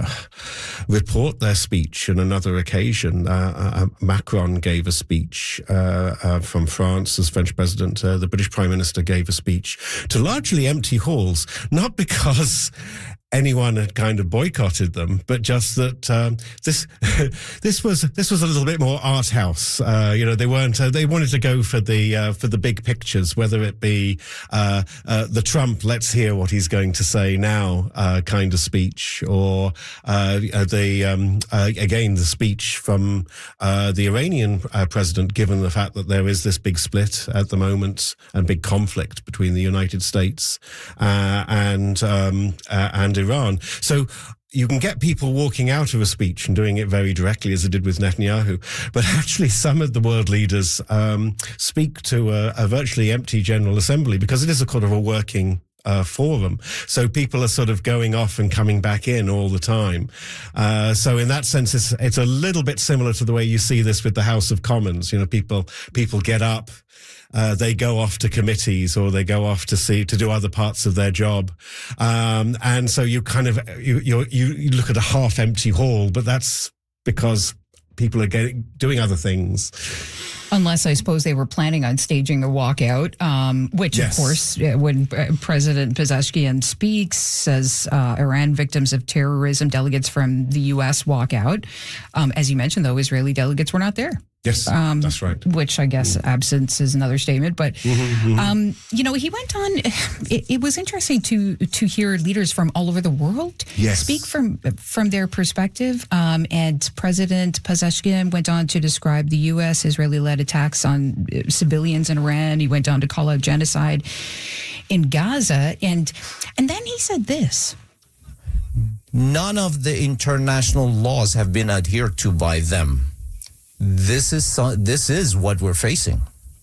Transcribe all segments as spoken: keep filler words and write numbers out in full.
report their speech on another occasion. Uh, uh, Macron gave a speech uh, uh, from France as French president. Uh, the British Prime Minister gave a speech to largely empty halls, not because anyone had kind of boycotted them, but just that um, this this was this was a little bit more art house. Uh, you know, they weren't uh, they wanted to go for the uh, for the big pictures, whether it be uh, uh, the Trump "let's hear what he's going to say now" uh, kind of speech, or uh, the um, uh, again the speech from uh, the Iranian uh, president, given the fact that there is this big split at the moment and big conflict between the United States uh, and um, uh, and Iran. So you can get people walking out of a speech and doing it very directly, as they did with Netanyahu. But actually, some of the world leaders um, speak to a, a virtually empty General Assembly because it is a kind of a working uh, forum. So people are sort of going off and coming back in all the time. Uh, so in that sense, it's, it's a little bit similar to the way you see this with the House of Commons. You know, people people get up. Uh, they go off to committees or they go off to see to do other parts of their job, um, and so you kind of you you you look at a half empty hall, but that's because people are getting, doing other things. Unless I suppose they were planning on staging a walkout, um, which yes. of course, when President Pezeshkian speaks, says uh, Iran victims of terrorism, delegates from the U S walk out. Um, as you mentioned, though, Israeli delegates were not there. Yes, um, that's right. Which I guess mm. absence is another statement. But, mm-hmm, mm-hmm. Um, you know, he went on. It, it was interesting to to hear leaders from all over the world yes. speak from from their perspective. Um, and President Pezeshkian went on to describe the U S Israeli-led attacks on civilians in Iran. He went on to call out genocide in Gaza. And and then he said this. None of the international laws have been adhered to by them. This is this is what we're facing.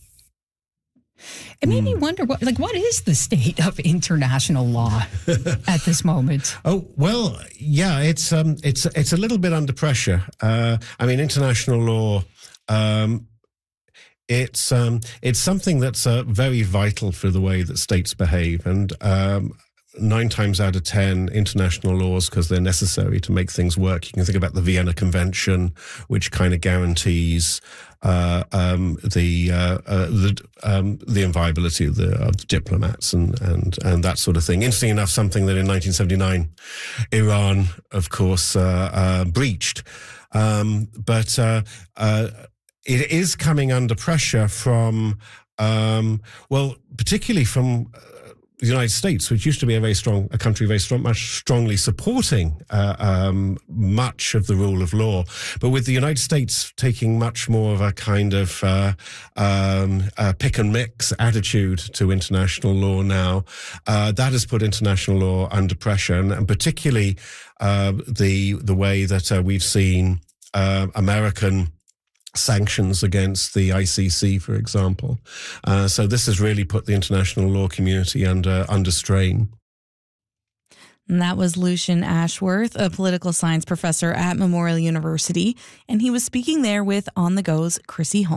It made mm. me wonder, what, like, what is the state of international law at this moment? Oh well, yeah, it's um, it's it's a little bit under pressure. Uh, I mean, international law. Um, it's um, it's something that's uh, very vital for the way that states behave, and um, nine times out of ten, international laws, because they're necessary to make things work. You can think about the Vienna Convention, which kind of guarantees uh, um, the uh, uh, the um, the inviolability of the, of the diplomats and, and and that sort of thing. Interesting enough, something that in nineteen seventy-nine, Iran, of course, uh, uh, breached, um, but uh, uh, it is coming under pressure from um, well, particularly from the United States, which used to be a very strong, a country very strong, much strongly supporting uh, um, much of the rule of law, but with the United States taking much more of a kind of uh, um, a pick and mix attitude to international law now, uh, that has put international law under pressure, and, and particularly uh, the the way that uh, we've seen uh, American sanctions against the I C C, for example. Uh, so this has really put the international law community under under strain. And that was Lucian Ashworth, a political science professor at Memorial University, and he was speaking there with On the Go's Chrissy Holmes.